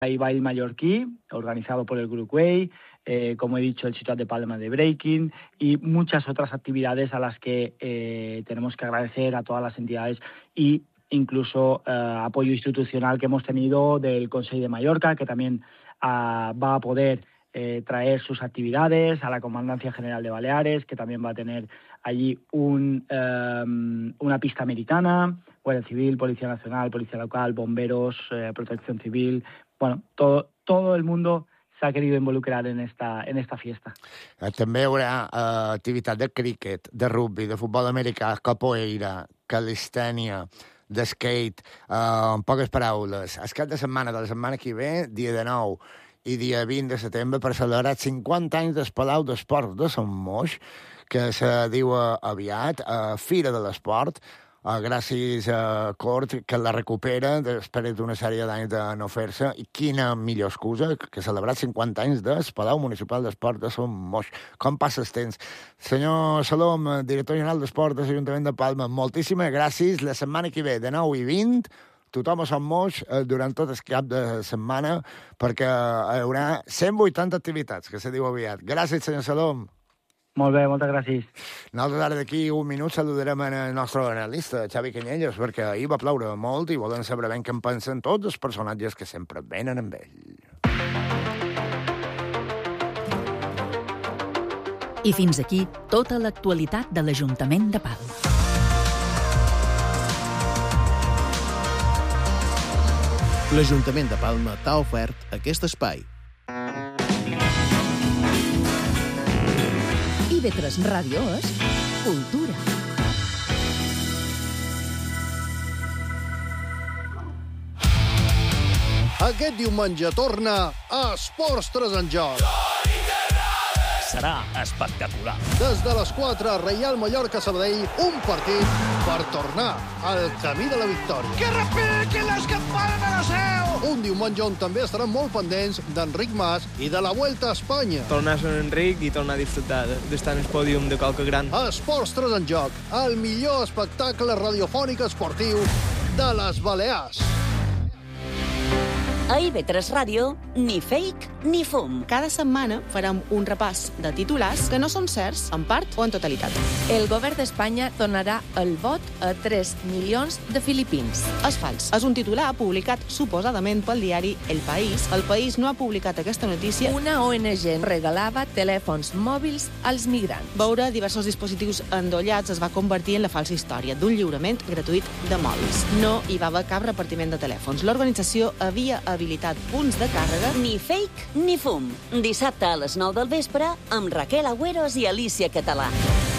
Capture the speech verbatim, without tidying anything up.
Hay baile mallorquí, organizado por el Grup Way, eh, como he dicho, el Ciutat de Palma de Breaking y muchas otras actividades a las que eh, tenemos que agradecer a todas las entidades y incluso eh, apoyo institucional que hemos tenido del Consell de Mallorca, que también uh, va a poder eh, traer sus actividades, a la Comandancia General de Baleares, que también va a tener allí un, um, una pista americana, Guardia Civil, Policía Nacional, Policía Local, Bomberos, eh, Protección Civil. Bueno, todo, todo el mundo se ha querido involucrar en esta, en esta fiesta. Eh, també hi haurà eh, activitat de críquet, de rugby, de futbol americà, capoeira, calistènia, de skate, eh, en poques paraules. El cap de setmana de la setmana que ve, dia de nou i dia vint de setembre, per celebrar cinquanta anys del Palau d'Esports de Sant Moix, que se diu aviat uh, Fira de l'Esport, uh, gràcies a Cort, que la recupera després d'una sèrie d'anys de no fer-se. I quina millor excusa que celebrar cinquanta anys del Palau Municipal d'Esport de Sant Moix. Com passa el temps? Senyor Salom, director general d'Esport de l'Ajuntament de Palma, moltíssimes gràcies. La setmana que ve, de nou i vint, tothom a Sant Moix eh, durant tot el cap de setmana, perquè hi haurà cent vuitanta activitats, que se diu aviat. Gràcies, senyor Salom. Molt bé, moltes gràcies. Nosaltres ara d'aquí un minut saludarem el nostre analista, Xavi Canyelles, perquè ahir va ploure molt i volem saber ben què en pensen tots els personatges que sempre venen amb ell. I fins aquí tota l'actualitat de l'Ajuntament de Palma. L'Ajuntament de Palma t'ha ofert aquest espai. I ve tres Ràdio és cultura. Aquest diumenge torna a Esports tres en Joc. Serà espectacular. Des de les quatre, Reial Mallorca-Sabadell, un partit per tornar al camí de la victòria. Que repiquen les campanes de la seu! Un diumenge on també estaran molt pendents d'Enric Mas i de la Vuelta a Espanya. Tornar a ser Enric i tornar a disfrutar d'estar en el pòdium de qualque gran. Esports tres en Joc, el millor espectacle radiofònic esportiu de les Balears. A I V tres Ràdio, ni fake ni fum. Cada setmana farem un repàs de titulars que no són certs, en part o en totalitat. El govern d'Espanya donarà el vot a tres milions de filipins. És fals. És un titular publicat suposadament pel diari El País. El País no ha publicat aquesta notícia. Una O N G regalava telèfons mòbils als migrants. Veure diversos dispositius endollats es va convertir en la falsa història d'un lliurament gratuït de mòbils. No hi va haver cap repartiment de telèfons. L'organització havia habilitat punts de càrrega. Ni fake ni fum. Dissabte a les nou del vespre amb Raquel Agüeros i Alicia Català.